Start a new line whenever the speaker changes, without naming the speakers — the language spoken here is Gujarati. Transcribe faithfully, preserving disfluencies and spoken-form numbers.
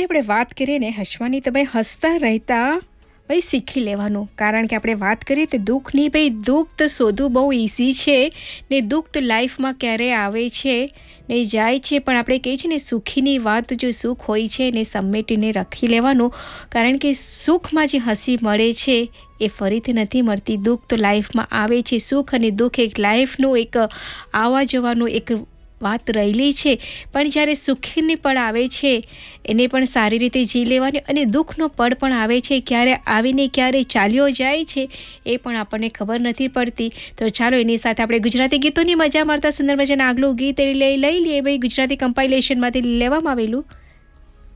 આપણે વાત કરીએ ને હસવાની, તો ભાઈ હસતા રહેતા ભાઈ શીખી લેવાનું. કારણ કે આપણે વાત કરીએ તો દુઃખની, ભાઈ દુઃખ તો શોધવું બહુ ઇઝી છે ને. દુઃખ તો લાઈફમાં ક્યારે આવે છે ને જાય છે, પણ આપણે કહીએ છીએ ને સુખીની વાત, જો સુખ હોય છે ને સમેટીને રાખી લેવાનું. કારણ કે સુખમાં જે હસી મળે છે એ ફરીથી નથી મળતી. દુઃખ તો લાઈફમાં આવે છે. સુખ અને દુઃખ એક લાઈફનું એક આવવા જવાનું એક વાત રહેલી છે. પણ જ્યારે સુખની પળ આવે છે એને પણ સારી રીતે જી લેવાની, અને દુઃખનો પળ પણ આવે છે, ક્યારે આવીને ક્યારે ચાલ્યો જાય છે એ પણ આપણને ખબર નથી પડતી. તો ચાલો એની સાથે આપણે ગુજરાતી ગીતોની મજા મારતા સુંદર મજાના આગલું ગીત લઈ લઈ લઈએ ભાઈ, ગુજરાતી કમ્પાઇલેશનમાંથી લેવામાં આવેલું